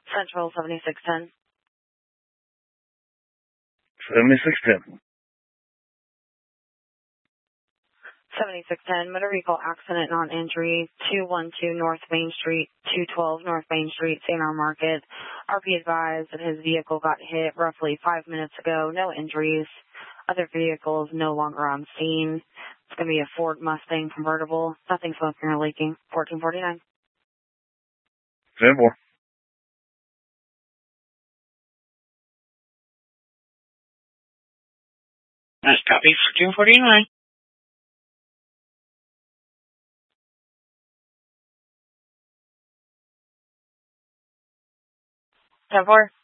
Central 7610. 7610. 7610, motor vehicle accident, non-injury, 212 North Main Street, 212 North Main Street, St. R Market. RP advised that his vehicle got hit roughly 5 minutes ago, no injuries. Other vehicles no longer on scene. It's going to be a Ford Mustang convertible. Nothing smoking or leaking. 1449. 10-4. That's copy 1449. 10-4.